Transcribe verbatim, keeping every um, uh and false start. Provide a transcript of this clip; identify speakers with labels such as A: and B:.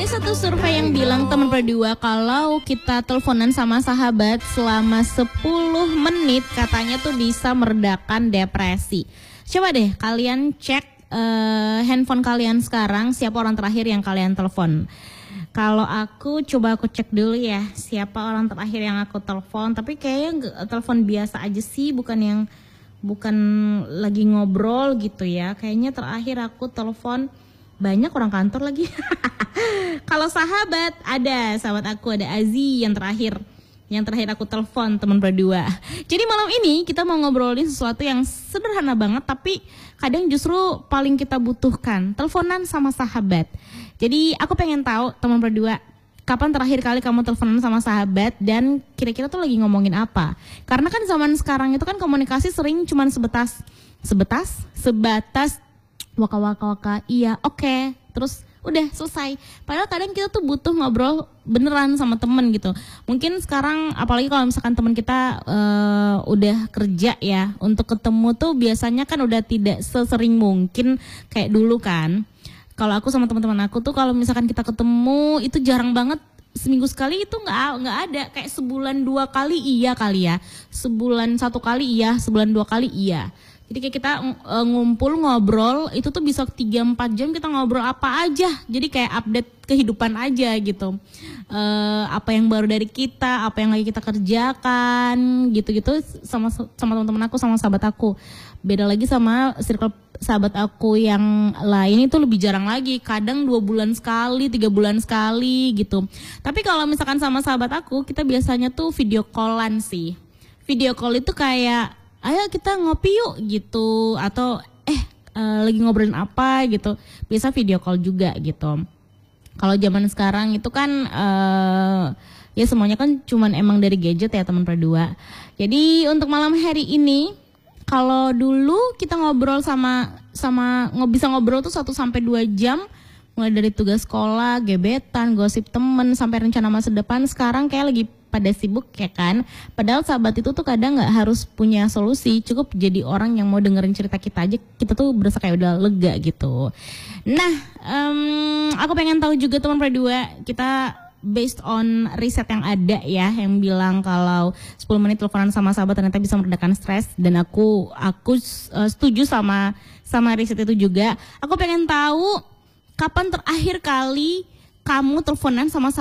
A: Ada satu survei yang bilang teman berdua kalau kita teleponan sama sahabat selama sepuluh menit katanya tuh bisa meredakan depresi. Coba deh kalian cek uh, handphone kalian sekarang, siapa orang terakhir yang kalian telepon. Kalau aku coba aku cek dulu ya siapa orang terakhir yang aku telepon, tapi kayaknya telepon biasa aja sih, bukan yang bukan lagi ngobrol gitu ya. Kayaknya terakhir aku telepon banyak orang kantor lagi. Kalau sahabat, ada sahabat aku, ada Azi yang terakhir yang terakhir aku telepon teman berdua. Jadi malam ini kita mau ngobrolin sesuatu yang sederhana banget tapi kadang justru paling kita butuhkan, teleponan sama sahabat. Jadi aku pengen tahu teman berdua, kapan terakhir kali kamu teleponan sama sahabat dan kira-kira tuh lagi ngomongin apa? Karena kan zaman sekarang itu kan komunikasi sering cuman sebatas sebatas sebatas waka-waka-waka, iya, oke, okay, terus udah selesai. Padahal kadang kita tuh butuh ngobrol beneran sama temen gitu. Mungkin sekarang apalagi kalau misalkan teman kita uh, udah kerja ya, untuk ketemu tuh biasanya kan udah tidak sesering mungkin kayak dulu kan. Kalau aku sama teman-teman aku tuh kalau misalkan kita ketemu itu jarang banget. Seminggu sekali itu nggak nggak ada, kayak sebulan dua kali iya kali ya, sebulan satu kali iya, sebulan dua kali iya. Jadi kayak kita uh, ngumpul ngobrol itu tuh bisa tiga empat jam kita ngobrol apa aja. Jadi kayak update kehidupan aja gitu. Uh, apa yang baru dari kita, apa yang lagi kita kerjakan, gitu-gitu sama sama teman-teman aku, sama sahabat aku. Beda lagi sama circle sahabat aku yang lain itu lebih jarang lagi. Kadang dua bulan sekali, tiga bulan sekali gitu. Tapi kalau misalkan sama sahabat aku, kita biasanya tuh video callan sih. Video call itu kayak ayo kita ngopi yuk gitu, atau eh uh, lagi ngobrolin apa gitu, biasa video call juga gitu. Kalau zaman sekarang itu kan uh, ya semuanya kan cuman emang dari gadget ya teman berdua. Jadi untuk malam hari ini, kalau dulu kita ngobrol sama sama nggak bisa ngobrol tuh satu sampai dua jam, mulai dari tugas sekolah, gebetan, gosip temen, sampai rencana masa depan. Sekarang kayak lagi pada sibuk ya kan. Padahal sahabat itu tuh kadang gak harus punya solusi, cukup jadi orang yang mau dengerin cerita kita aja, kita tuh berasa kayak udah lega gitu. Nah, um, aku pengen tahu juga teman berdua, kita based on riset yang ada ya, yang bilang kalau sepuluh menit teleponan sama sahabat ternyata bisa meredakan stres. Dan aku aku uh, setuju sama sama riset itu juga. Aku pengen tahu kapan terakhir kali kamu teleponan sama